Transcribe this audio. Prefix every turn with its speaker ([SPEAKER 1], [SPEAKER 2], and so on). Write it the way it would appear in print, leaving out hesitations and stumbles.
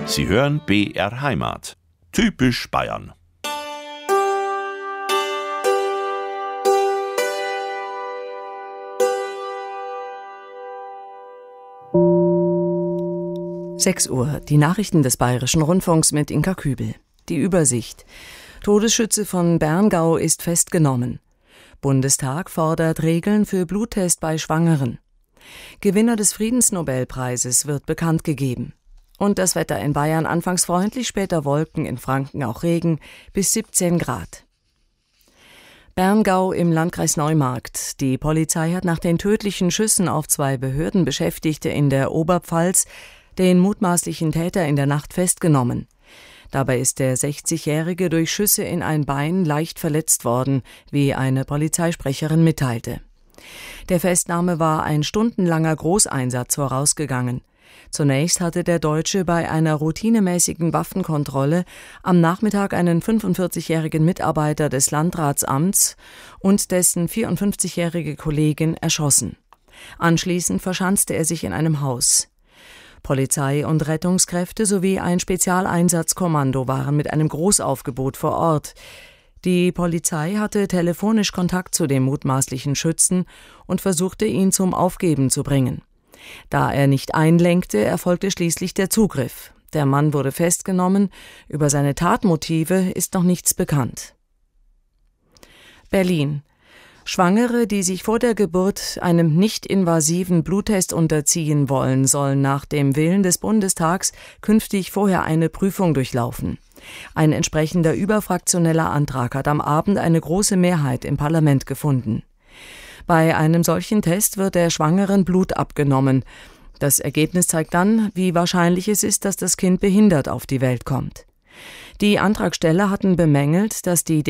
[SPEAKER 1] Sie hören BR Heimat. Typisch Bayern.
[SPEAKER 2] Sechs Uhr, die Nachrichten des Bayerischen Rundfunks mit Inka Kübel. Die Übersicht. Todesschütze von Berngau ist festgenommen. Bundestag fordert Regeln für Bluttest bei Schwangeren. Gewinner des Friedensnobelpreises wird bekannt gegeben. Und das Wetter in Bayern anfangs freundlich, später Wolken, in Franken auch Regen, bis 17 Grad. Berngau im Landkreis Neumarkt. Die Polizei hat nach den tödlichen Schüssen auf 2 Behördenbeschäftigte in der Oberpfalz den mutmaßlichen Täter in der Nacht festgenommen. Dabei ist der 60-Jährige durch Schüsse in ein Bein leicht verletzt worden, wie eine Polizeisprecherin mitteilte. Der Festnahme war ein stundenlanger Großeinsatz vorausgegangen. Zunächst hatte der Deutsche bei einer routinemäßigen Waffenkontrolle am Nachmittag einen 45-jährigen Mitarbeiter des Landratsamts und dessen 54-jährige Kollegin erschossen. Anschließend verschanzte er sich in einem Haus. Polizei und Rettungskräfte sowie ein Spezialeinsatzkommando waren mit einem Großaufgebot vor Ort. Die Polizei hatte telefonisch Kontakt zu dem mutmaßlichen Schützen und versuchte, ihn zum Aufgeben zu bringen. Da er nicht einlenkte, erfolgte schließlich der Zugriff. Der Mann wurde festgenommen. Über seine Tatmotive ist noch nichts bekannt. Berlin. Schwangere, die sich vor der Geburt einem nicht-invasiven Bluttest unterziehen wollen, sollen nach dem Willen des Bundestags künftig vorher eine Prüfung durchlaufen. Ein entsprechender überfraktioneller Antrag hat am Abend eine große Mehrheit im Parlament gefunden. Bei einem solchen Test wird der Schwangeren Blut abgenommen. Das Ergebnis zeigt dann, wie wahrscheinlich es ist, dass das Kind behindert auf die Welt kommt. Die Antragsteller hatten bemängelt, dass die